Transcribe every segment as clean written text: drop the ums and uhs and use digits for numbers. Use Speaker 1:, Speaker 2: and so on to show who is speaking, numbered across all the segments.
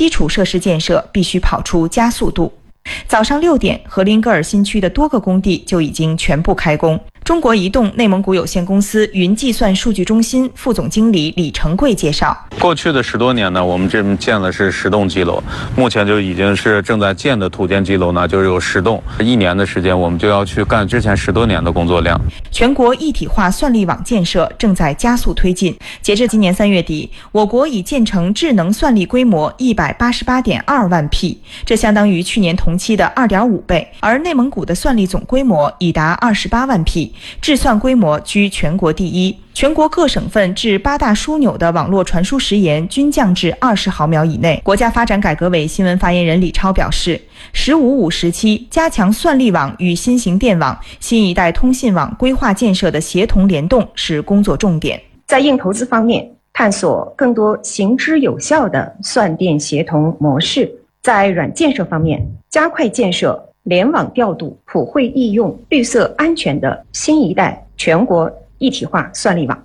Speaker 1: 基础设施建设必须跑出加速度。早上6点，荷林格尔新区的多个工地就已经全部开工。中国移动内蒙古有限公司云计算数据中心副总经理李成贵介绍，
Speaker 2: 过去的10多年呢，我们这边建的是10栋基楼，目前就已经是正在建的土建基楼呢，就是有10栋。1年的时间，我们就要去干之前10多年的工作量。
Speaker 1: 全国一体化算力网建设正在加速推进。截至今年3月底，我国已建成智能算力规模188.2万P，这相当于去年同期的2.5倍。而内蒙古的算力总规模已达28万P，智算规模居全国第一。全国各省份至8大枢纽的网络传输时延均降至20毫秒以内。国家发展改革委新闻发言人李超表示，“15+5”时期加强算力网与新型电网、新一代通信网规划建设的协同联动是工作重点。
Speaker 3: 在硬投资方面，探索更多行之有效的算电协同模式；在软建设方面，加快建设联网调度、普惠易用、绿色安全的新一代全国一体化算力网。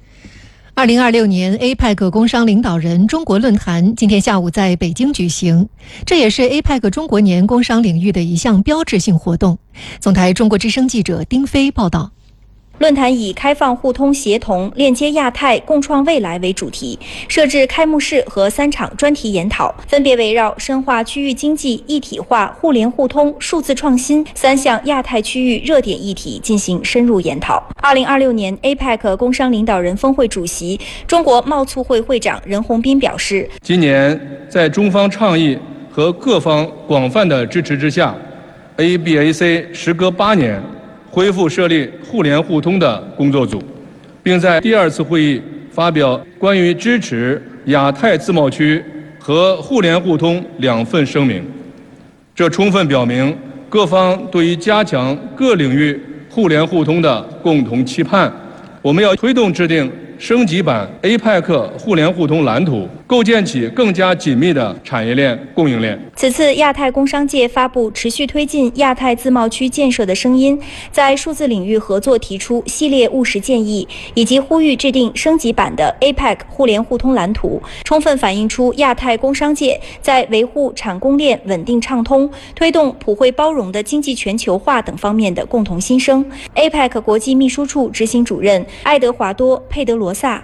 Speaker 4: 2026年 APEC 工商领导人中国论坛今天下午在北京举行，这也是 APEC 中国年工商领域的一项标志性活动。总台中国之声记者丁飞报道。
Speaker 5: 论坛以开放互通协同、链接亚太、共创未来为主题，设置开幕式和3场专题研讨，分别围绕深化区域经济一体化、互联互通、数字创新3项亚太区域热点议题进行深入研讨。2026年 APEC 工商领导人峰会主席、中国贸促会会长任洪斌表示，
Speaker 6: 今年在中方倡议和各方广泛的支持之下， ABAC 时隔8年恢复设立互联互通的工作组，并在第2次会议发表关于支持亚太自贸区和互联互通2份声明。这充分表明各方对于加强各领域互联互通的共同期盼。我们要推动制定升级版 APEC 互联互通蓝图，构建起更加紧密的产业链供应链。
Speaker 5: 此次亚太工商界发布持续推进亚太自贸区建设的声音，在数字领域合作提出系列务实建议，以及呼吁制定升级版的 APEC 互联互通蓝图，充分反映出亚太工商界在维护产供链稳定畅通、推动普惠包容的经济全球化等方面的共同心声。APEC 国际秘书处执行主任爱德华多·佩德罗萨。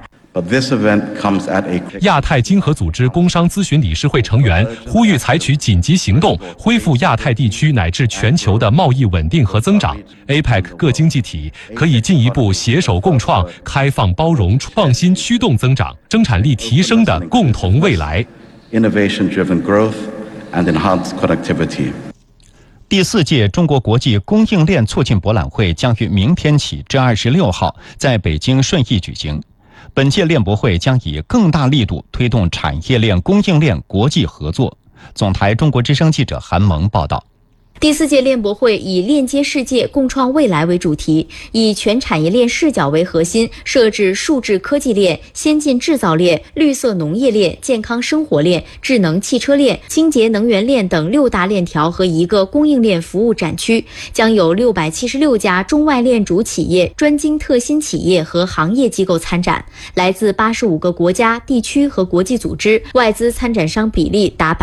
Speaker 7: 亚太经合组织工商咨询理事会成员呼吁采取紧急行动，恢复亚太地区乃至全球的贸易稳定和增长。APEC 各经济体可以进一步携手共创开放包容、创新驱动增长、生产力提升的共同未来。
Speaker 8: 第4届中国国际供应链促进博览会将于明天起至26号在北京顺义举行。本届链博会将以更大力度推动产业链、供应链国际合作。总台中国之声记者韩萌报道。
Speaker 9: 第4届链博会以链接世界、共创未来为主题，以全产业链视角为核心，设置数字科技链、先进制造链、绿色农业链、健康生活链、智能汽车链、清洁能源链等6大链条和1个供应链服务展区，将有676家中外链主企业、专精特新企业和行业机构参展，来自85个国家、地区和国际组织，外资参展商比例达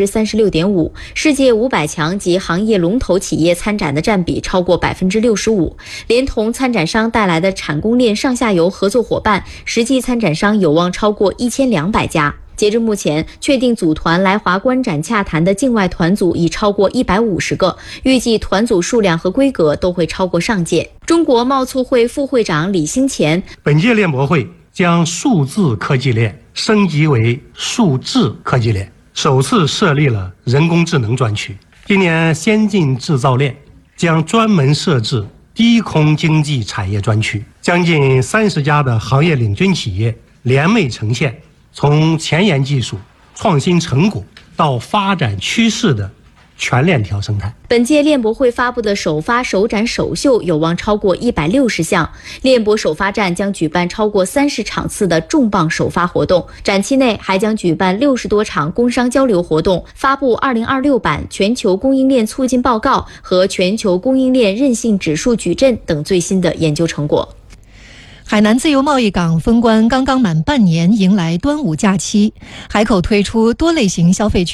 Speaker 9: 36.5%，世界500强及行业龙头企业参展的占比超过65%，连同参展商带来的产供链上下游合作伙伴，实际参展商有望超过1200家。截至目前，确定组团来华观展洽谈的境外团组已超过150个，预计团组数量和规格都会超过上届。中国贸促会副会长李兴前，
Speaker 10: 本届链博会将数字科技链升级为数智科技链，首次设立了人工智能专区。今年先进制造链将专门设置低空经济产业专区，将近30家的行业领军企业联袂呈现从前沿技术、创新成果到发展趋势的全链条生态。
Speaker 9: 本届链博会发布的首发、首展、首秀有望超过160项。链博首发站将举办超过30场次的重磅首发活动，展期内还将举办60多场工商交流活动，发布2026版全球供应链促进报告和全球供应链韧性指数矩阵等最新的研究成果。
Speaker 4: 海南自由贸易港封关刚刚满半年，迎来端午假期，海口推出多类型消费